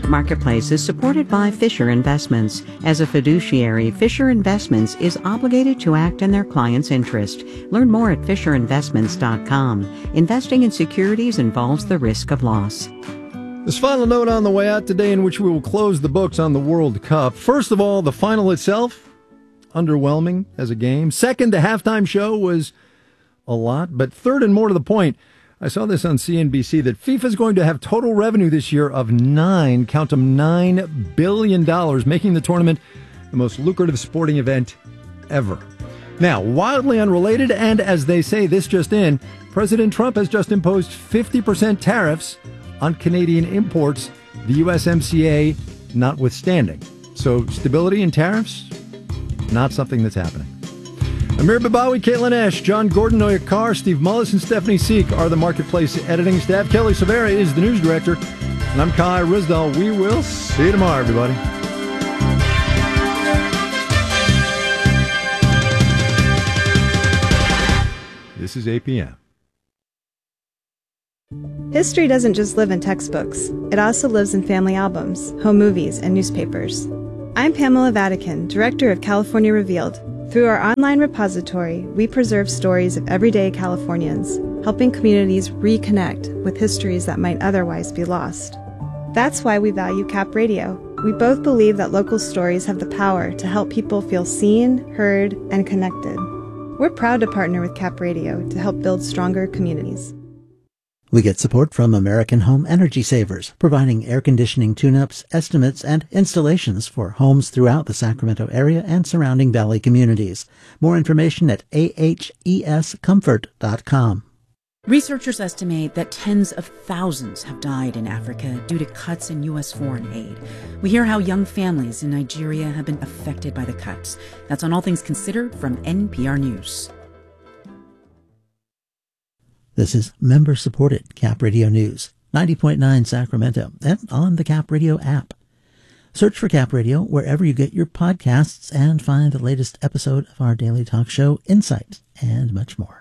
Marketplace is supported by Fisher Investments. As a fiduciary, Fisher Investments is obligated to act in their client's interest. Learn more at FisherInvestments.com. Investing in securities involves the risk of loss. This final note on the way out today, in which we will close the books on the World Cup. First of all, the final itself, underwhelming as a game. Second, the halftime show was a lot. But third, and more to the point, I saw this on CNBC, that FIFA is going to have total revenue this year of $9 billion, making the tournament the most lucrative sporting event ever. Now, wildly unrelated, and as they say, this just in, President Trump has just imposed 50% tariffs on Canadian imports, the USMCA notwithstanding. So stability in tariffs, not something that's happening. Amir Babawi, Caitlin Ash, John Gordon, Noya Carr, Steve Mullis, and Stephanie Seek are the Marketplace editing staff. Kelly Severa is the news director. And I'm Kai Risdall. We will see you tomorrow, everybody. This is APM. History doesn't just live in textbooks. It also lives in family albums, home movies, and newspapers. I'm Pamela Vatican, Director of California Revealed. Through our online repository, we preserve stories of everyday Californians, helping communities reconnect with histories that might otherwise be lost. That's why we value Cap Radio. We both believe that local stories have the power to help people feel seen, heard, and connected. We're proud to partner with Cap Radio to help build stronger communities. We get support from American Home Energy Savers, providing air conditioning tune-ups, estimates, and installations for homes throughout the Sacramento area and surrounding valley communities. More information at ahescomfort.com. Researchers estimate that tens of thousands have died in Africa due to cuts in U.S. foreign aid. We hear how young families in Nigeria have been affected by the cuts. That's on All Things Considered from NPR News. This is member-supported Cap Radio News, 90.9 Sacramento, and on the Cap Radio app. Search for Cap Radio wherever you get your podcasts and find the latest episode of our daily talk show, Insight, and much more.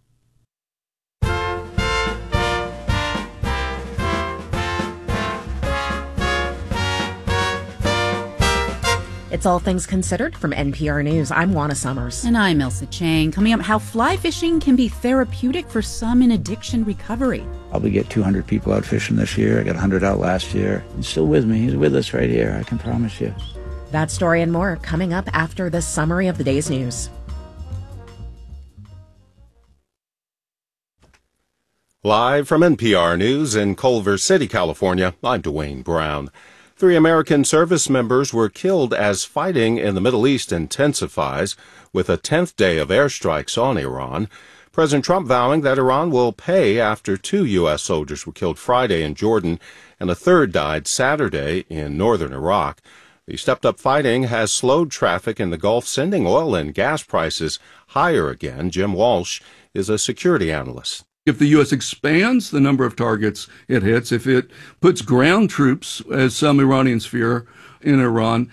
It's All Things Considered from NPR News. I'm Juana Summers. And I'm Elsa Chang. Coming up, how fly fishing can be therapeutic for some in addiction recovery. Probably get 200 people out fishing this year. I got 100 out last year. He's still with me. He's with us right here, I can promise you. That story and more coming up after the summary of the day's news. Live from NPR News in Culver City, California, I'm Dwayne Brown. 3 American service members were killed as fighting in the Middle East intensifies, with a 10th day of airstrikes on Iran. President Trump vowing that Iran will pay after 2 U.S. soldiers were killed Friday in Jordan and a third died Saturday in northern Iraq. The stepped-up fighting has slowed traffic in the Gulf, sending oil and gas prices higher again. Jim Walsh is a security analyst. If the U.S. expands the number of targets it hits, if it puts ground troops, as some Iranians fear, in Iran,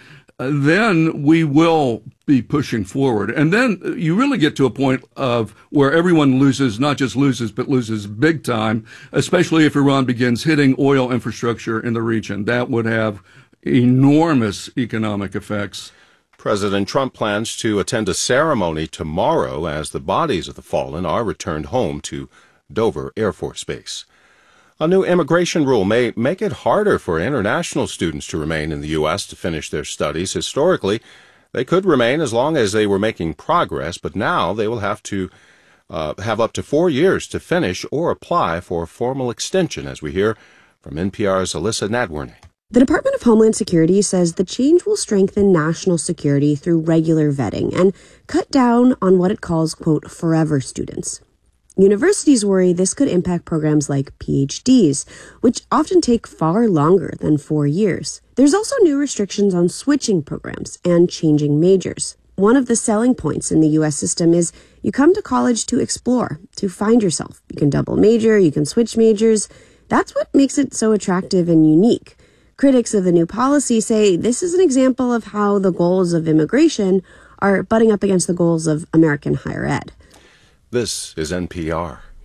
then we will be pushing forward. And then you really get to a point of where everyone loses, not just loses, but loses big time, especially if Iran begins hitting oil infrastructure in the region. That would have enormous economic effects. President Trump plans to attend a ceremony tomorrow as the bodies of the fallen are returned home to Dover Air Force Base. A new immigration rule may make it harder for international students to remain in the U.S. to finish their studies. Historically, they could remain as long as they were making progress, but now they will have to have up to 4 years to finish or apply for a formal extension, as we hear from NPR's Alyssa Nadworny. The Department of Homeland Security says the change will strengthen national security through regular vetting and cut down on what it calls, quote, forever students. Universities worry this could impact programs like PhDs, which often take far longer than 4 years. There's also new restrictions on switching programs and changing majors. One of the selling points in the U.S. system is you come to college to explore, to find yourself. You can double major, you can switch majors. That's what makes it so attractive and unique. Critics of the new policy say this is an example of how the goals of immigration are butting up against the goals of American higher ed. This is NPR.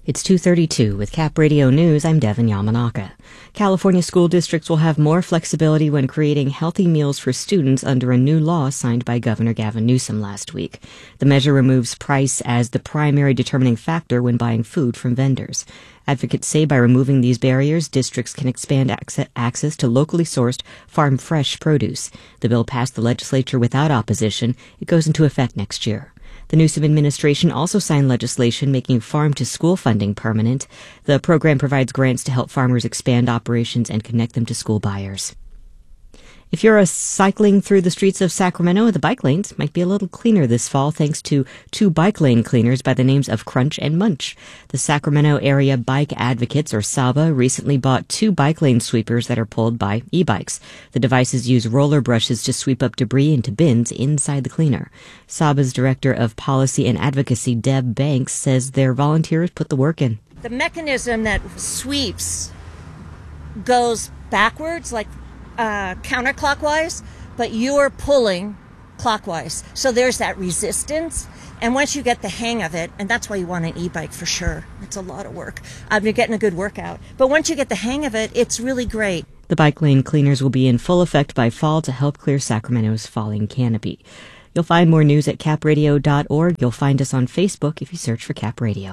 It's 2:32 with Cap Radio News. I'm Devin Yamanaka. California school districts will have more flexibility when creating healthy meals for students under a new law signed by Governor Gavin Newsom last week. The measure removes price as the primary determining factor when buying food from vendors. Advocates say by removing these barriers, districts can expand access to locally sourced farm-fresh produce. The bill passed the legislature without opposition. It goes into effect next year. The Newsom administration also signed legislation making farm-to-school funding permanent. The program provides grants to help farmers expand operations and connect them to school buyers. If you're cycling through the streets of Sacramento, the bike lanes might be a little cleaner this fall thanks to two bike lane cleaners by the names of Crunch and Munch. The Sacramento Area Bike Advocates, or SABA, recently bought 2 bike lane sweepers that are pulled by e-bikes. The devices use roller brushes to sweep up debris into bins inside the cleaner. SABA's Director of Policy and Advocacy, Deb Banks, says their volunteers put the work in. The mechanism that sweeps goes backwards, like counterclockwise, but you're pulling clockwise. So there's that resistance. And once you get the hang of it, and that's why you want an e-bike for sure. It's a lot of work. You're getting a good workout. But once you get the hang of it, it's really great. The bike lane cleaners will be in full effect by fall to help clear Sacramento's falling canopy. You'll find more news at capradio.org. You'll find us on Facebook if you search for Cap Radio.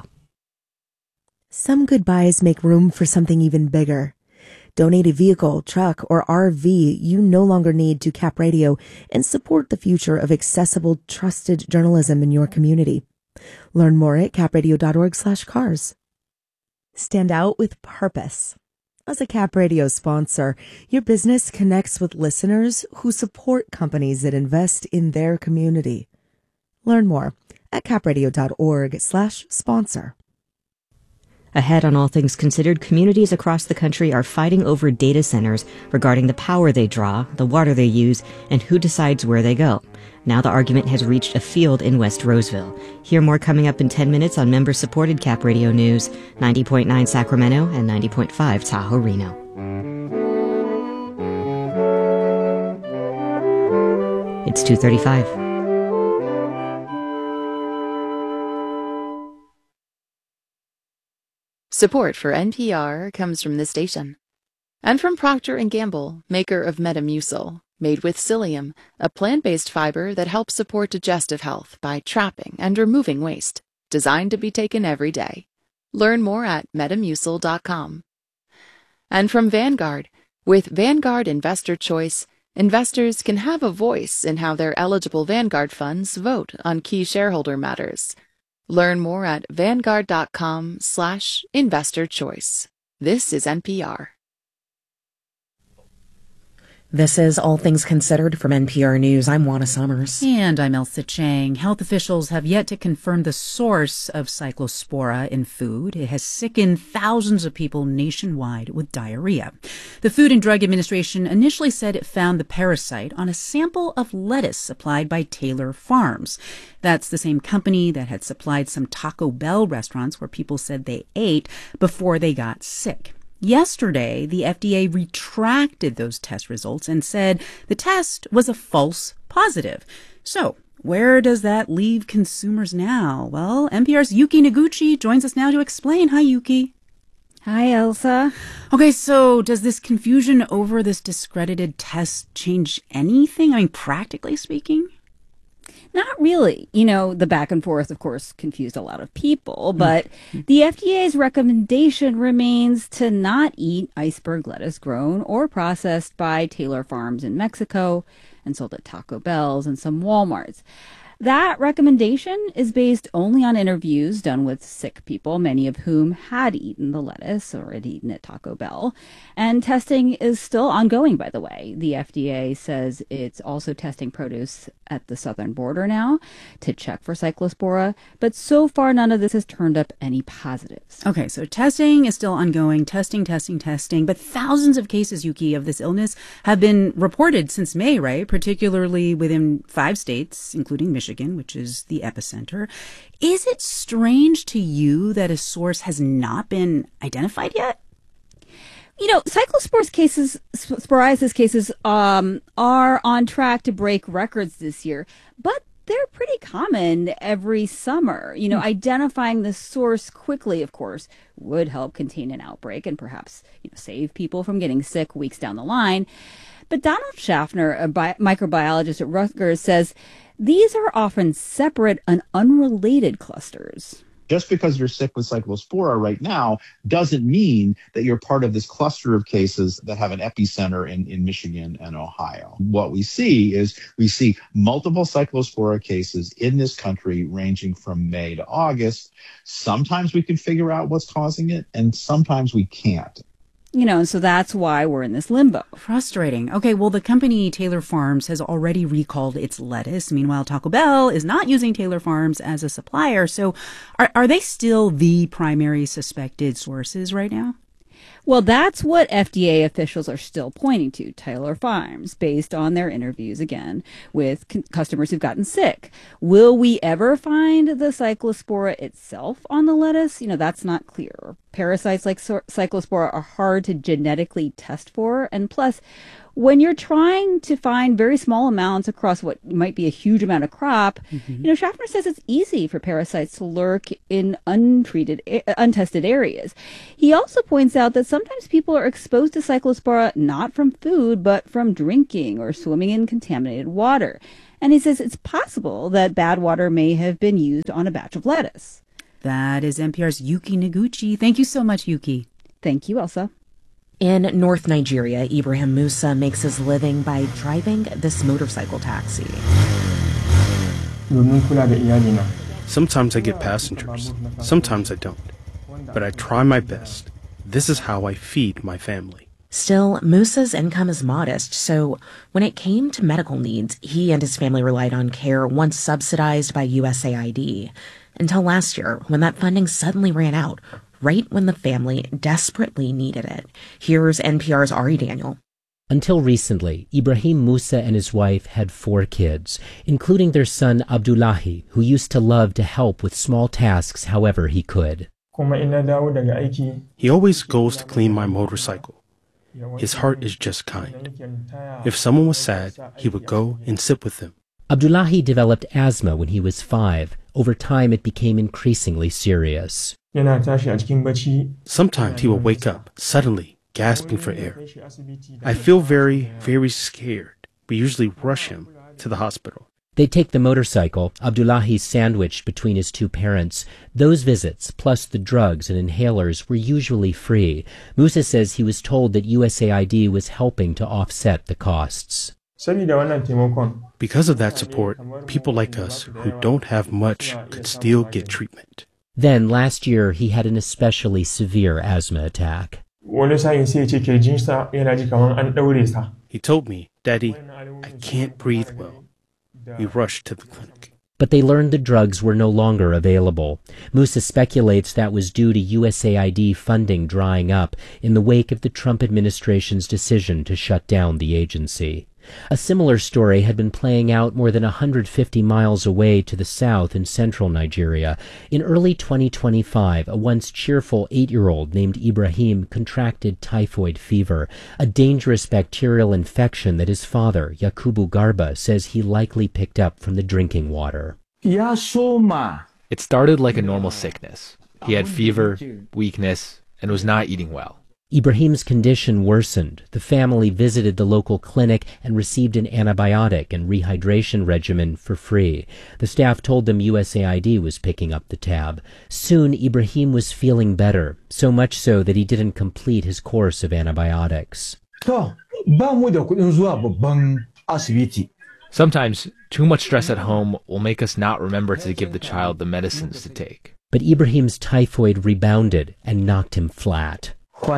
Some goodbyes make room for something even bigger. Donate a vehicle, truck, or RV you no longer need to Cap Radio and support the future of accessible, trusted journalism in your community. Learn more at capradio.org/cars. Stand out with purpose. As a Cap Radio sponsor, your business connects with listeners who support companies that invest in their community. Learn more at capradio.org/sponsor. Ahead on All Things Considered, communities across the country are fighting over data centers regarding the power they draw, the water they use, and who decides where they go. Now the argument has reached a field in West Roseville. Hear more coming up in 10 minutes on member-supported Cap Radio News, 90.9 Sacramento and 90.5 Tahoe Reno. It's 2:35. Support for NPR comes from this station and from Procter & Gamble, maker of Metamucil, made with psyllium, a plant-based fiber that helps support digestive health by trapping and removing waste, designed to be taken every day. Learn more at metamucil.com. And from Vanguard, with Vanguard Investor Choice, investors can have a voice in how their eligible Vanguard funds vote on key shareholder matters. Learn more at vanguard.com/investor choice. This is NPR. This is All Things Considered from NPR News. I'm Juana Summers. And I'm Elsa Chang. Health officials have yet to confirm the source of Cyclospora in food. It has sickened thousands of people nationwide with diarrhea. The Food and Drug Administration initially said it found the parasite on a sample of lettuce supplied by Taylor Farms. That's the same company that had supplied some Taco Bell restaurants where people said they ate before they got sick. Yesterday, the FDA retracted those test results and said the test was a false positive. So, where does that leave consumers now? Well, NPR's Yuki Noguchi joins us now to explain. Hi, Yuki. Hi, Elsa. Okay, so does this confusion over this discredited test change anything? I mean, practically speaking? Not really. You know, the back and forth, of course, confused a lot of people, but the FDA's recommendation remains to not eat iceberg lettuce grown or processed by Taylor Farms in Mexico and sold at Taco Bell's and some Walmarts. That recommendation is based only on interviews done with sick people, many of whom had eaten the lettuce or had eaten at Taco Bell. And testing is still ongoing, by the way. The FDA says it's also testing produce at the southern border now to check for Cyclospora, but so far none of this has turned up any positives. Okay, so testing is still ongoing, testing, but thousands of cases, Yuki, of this illness have been reported since May, right? Particularly within 5 states, including Michigan, which is the epicenter. Is it strange to you that a source has not been identified yet? You know, cyclosporiasis cases are on track to break records this year, but they're pretty common every summer. Identifying the source quickly, of course, would help contain an outbreak and perhaps save people from getting sick weeks down the line. But Donald Schaffner, a microbiologist at Rutgers, says these are often separate and unrelated clusters. Just because you're sick with Cyclospora right now doesn't mean that you're part of this cluster of cases that have an epicenter in Michigan and Ohio. What we see is multiple Cyclospora cases in this country ranging from May to August. Sometimes we can figure out what's causing it, and sometimes we can't. And so that's why we're in this limbo. Frustrating. Okay, well, the company Taylor Farms has already recalled its lettuce. Meanwhile, Taco Bell is not using Taylor Farms as a supplier. So are they still the primary suspected sources right now? Well, that's what FDA officials are still pointing to, Taylor Farms, based on their interviews, again, with customers who've gotten sick. Will we ever find the Cyclospora itself on the lettuce? That's not clear. Parasites like Cyclospora are hard to genetically test for. And plus, when you're trying to find very small amounts across what might be a huge amount of crop, Schaffner says it's easy for parasites to lurk in untested areas. He also points out that sometimes people are exposed to Cyclospora not from food, but from drinking or swimming in contaminated water. And he says it's possible that bad water may have been used on a batch of lettuce. That is NPR's Yuki Noguchi. Thank you so much, Yuki. Thank you, Elsa. In North Nigeria, Ibrahim Musa makes his living by driving this motorcycle taxi. Sometimes I get passengers, sometimes I don't. But I try my best. This is how I feed my family. Still, Musa's income is modest, so when it came to medical needs, he and his family relied on care once subsidized by USAID. Until last year, when that funding suddenly ran out, right when the family desperately needed it. Here's NPR's Ari Daniel. Until recently, Ibrahim Musa and his wife had 4 kids, including their son Abdullahi, who used to love to help with small tasks however he could. He always goes to clean my motorcycle. His heart is just kind. If someone was sad, he would go and sit with them. Abdullahi developed asthma when he was 5. Over time, it became increasingly serious. Sometimes he will wake up, suddenly, gasping for air. I feel very, very scared. We usually rush him to the hospital. They take the motorcycle, Abdullahi sandwiched between his 2 parents. Those visits, plus the drugs and inhalers, were usually free. Musa says he was told that USAID was helping to offset the costs. Because of that support, people like us who don't have much could still get treatment. Then, last year, he had an especially severe asthma attack. He told me, "Daddy, I can't breathe well." We rushed to the clinic. But they learned the drugs were no longer available. Musa speculates that was due to USAID funding drying up in the wake of the Trump administration's decision to shut down the agency. A similar story had been playing out more than 150 miles away to the south in central Nigeria. In early 2025, a once cheerful 8-year-old named Ibrahim contracted typhoid fever, a dangerous bacterial infection that his father, Yakubu Garba, says he likely picked up from the drinking water. It started like a normal sickness. He had fever, weakness, and was not eating well. Ibrahim's condition worsened. The family visited the local clinic and received an antibiotic and rehydration regimen for free. The staff told them USAID was picking up the tab. Soon, Ibrahim was feeling better, so much so that he didn't complete his course of antibiotics. Sometimes, too much stress at home will make us not remember to give the child the medicines to take. But Ibrahim's typhoid rebounded and knocked him flat.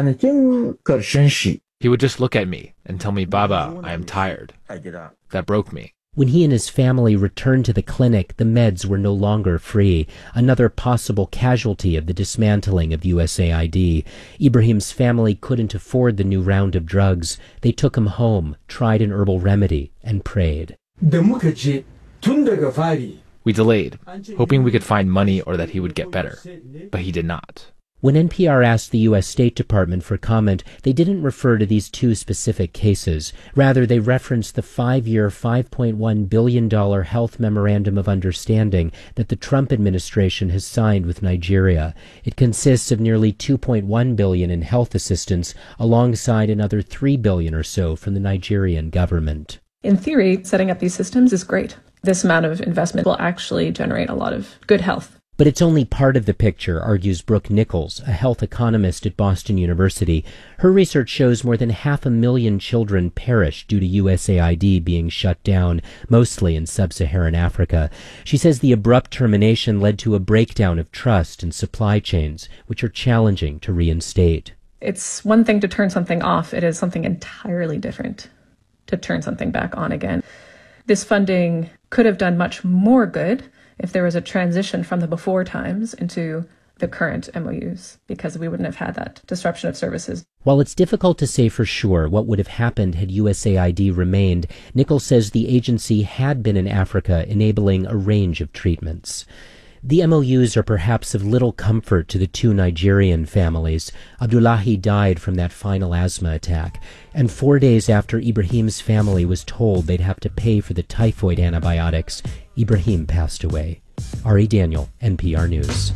He would just look at me and tell me, "Baba, I am tired." That broke me. When he and his family returned to the clinic, the meds were no longer free, another possible casualty of the dismantling of USAID. Ibrahim's family couldn't afford the new round of drugs. They took him home, tried an herbal remedy, and prayed. We delayed, hoping we could find money or that he would get better, but he did not. When NPR asked the U.S. State Department for comment, they didn't refer to these two specific cases. Rather, they referenced the 5-year, $5.1 billion health memorandum of understanding that the Trump administration has signed with Nigeria. It consists of nearly $2.1 billion in health assistance, alongside another $3 billion or so from the Nigerian government. In theory, setting up these systems is great. This amount of investment will actually generate a lot of good health. But it's only part of the picture, argues Brooke Nichols, a health economist at Boston University. Her research shows more than 500,000 children perish due to USAID being shut down, mostly in sub-Saharan Africa. She says the abrupt termination led to a breakdown of trust and supply chains, which are challenging to reinstate. It's one thing to turn something off. It is something entirely different to turn something back on again. This funding could have done much more good if there was a transition from the before times into the current MOUs, because we wouldn't have had that disruption of services. While it's difficult to say for sure what would have happened had USAID remained, Nichols says the agency had been in Africa enabling a range of treatments. The MOUs are perhaps of little comfort to the two Nigerian families. Abdullahi died from that final asthma attack, and 4 days after Ibrahim's family was told they'd have to pay for the typhoid antibiotics, Ibrahim passed away. Ari Daniel, NPR News.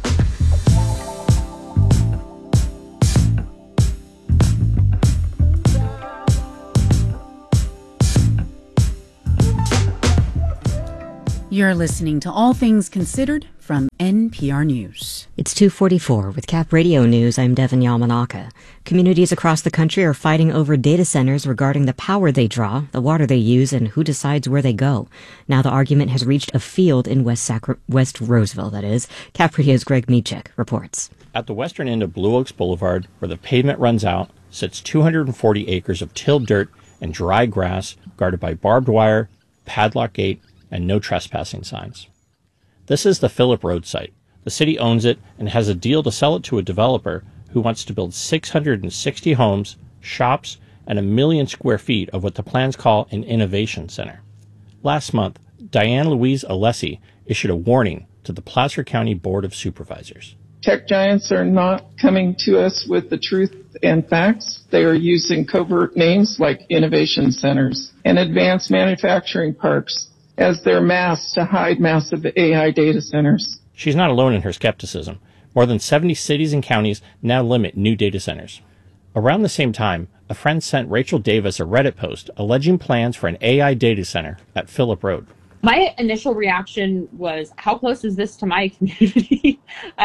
You're listening to All Things Considered from NPR News. It's 2:44 with Cap Radio News. I'm Devin Yamanaka. Communities across the country are fighting over data centers regarding the power they draw, the water they use, and who decides where they go. Now the argument has reached a field in West Roseville, that is. Cap Radio's Greg Michek reports. At the western end of Blue Oaks Boulevard, where the pavement runs out, sits 240 acres of tilled dirt and dry grass guarded by barbed wire, padlock gate, and no trespassing signs. This is the Phillip Road site. The city owns it and has a deal to sell it to a developer who wants to build 660 homes, shops, and 1 million square feet of what the plans call an innovation center. Last month, Diane Louise Alessi issued a warning to the Placer County Board of Supervisors. Tech giants are not coming to us with the truth and facts. They are using covert names like innovation centers and advanced manufacturing parks as their masks to hide massive AI data centers. She's not alone in her skepticism. More than 70 cities and counties now limit new data centers. Around the same time, a friend sent Rachel Davis a Reddit post alleging plans for an AI data center at Phillip Road. My initial reaction was, how close is this to my community?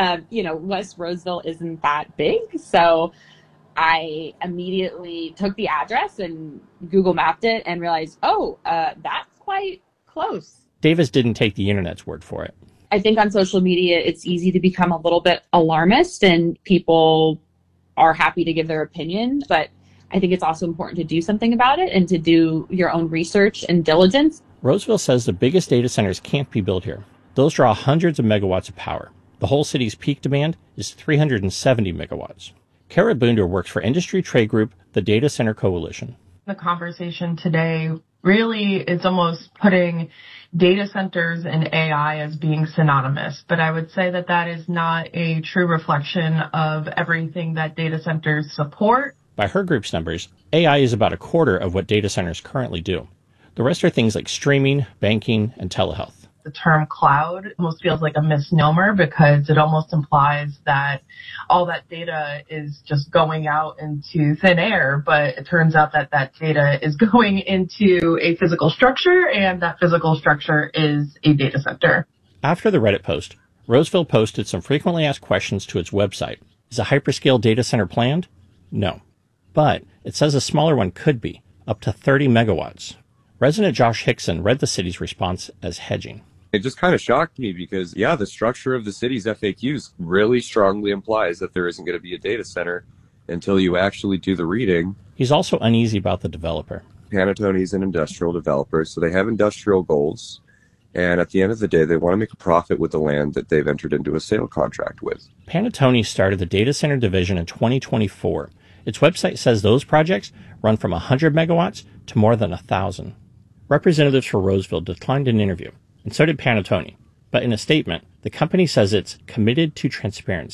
West Roseville isn't that big. So I immediately took the address and Google mapped it and realized, that's quite close. Davis didn't take the internet's word for it. I think on social media, it's easy to become a little bit alarmist and people are happy to give their opinion. But I think it's also important to do something about it and to do your own research and diligence. Roseville says the biggest data centers can't be built here. Those draw hundreds of megawatts of power. The whole city's peak demand is 370 megawatts. Kara Bunder works for industry trade group, the Data Center Coalition. The conversation today really is almost putting data centers and AI as being synonymous, but I would say that that is not a true reflection of everything that data centers support. By her group's numbers, AI is about a quarter of what data centers currently do. The rest are things like streaming, banking, and telehealth. The term cloud almost feels like a misnomer because it almost implies that all that data is just going out into thin air, but it turns out that that data is going into a physical structure, and that physical structure is a data center. After the Reddit post, Roseville posted some frequently asked questions to its website. Is a hyperscale data center planned? No. But it says a smaller one could be, up to 30 megawatts. Resident Josh Hickson read the city's response as hedging. It just kind of shocked me because, the structure of the city's FAQs really strongly implies that there isn't going to be a data center until you actually do the reading. He's also uneasy about the developer. Panattoni's an industrial developer, so they have industrial goals. And at the end of the day, they want to make a profit with the land that they've entered into a sale contract with. Panattoni started the data center division in 2024. Its website says those projects run from 100 megawatts to more than 1,000. Representatives for Roseville declined an interview, and so did Panattoni. But in a statement, the company says it's committed to transparency.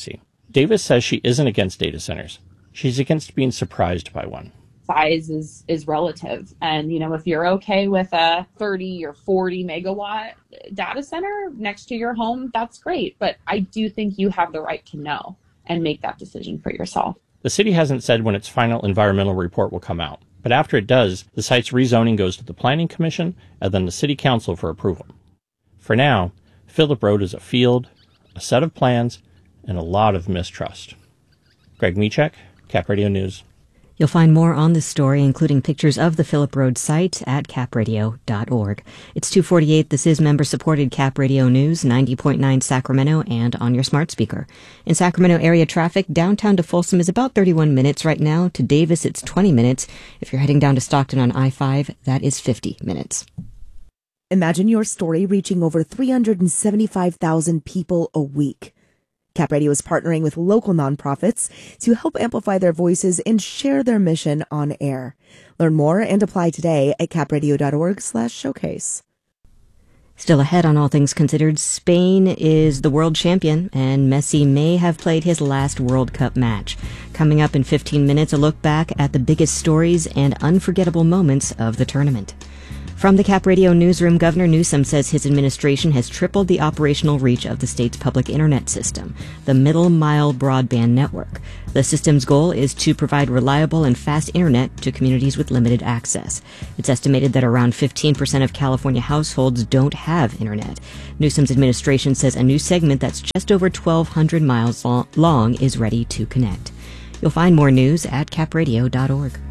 Davis says she isn't against data centers. She's against being surprised by one. Size is relative. And, if you're okay with a 30 or 40 megawatt data center next to your home, that's great. But I do think you have the right to know and make that decision for yourself. The city hasn't said when its final environmental report will come out. But after it does, the site's rezoning goes to the Planning Commission and then the City Council for approval. For now, Phillip Road is a field, a set of plans, and a lot of mistrust. Greg Michek, Cap Radio News. You'll find more on this story, including pictures of the Phillip Road site at capradio.org. It's 2:48. This is member-supported Cap Radio News, 90.9 Sacramento, and on your smart speaker. In Sacramento area traffic, downtown to Folsom is about 31 minutes right now. To Davis, it's 20 minutes. If you're heading down to Stockton on I-5, that is 50 minutes. Imagine your story reaching over 375,000 people a week. Cap Radio is partnering with local nonprofits to help amplify their voices and share their mission on air. Learn more and apply today at capradio.org/showcase. Still ahead on All Things Considered, Spain is the world champion, and Messi may have played his last World Cup match. Coming up in 15 minutes, a look back at the biggest stories and unforgettable moments of the tournament. From the Cap Radio newsroom, Governor Newsom says his administration has tripled the operational reach of the state's public internet system, the Middle Mile Broadband Network. The system's goal is to provide reliable and fast internet to communities with limited access. It's estimated that around 15% of California households don't have internet. Newsom's administration says a new segment that's just over 1,200 miles long is ready to connect. You'll find more news at capradio.org.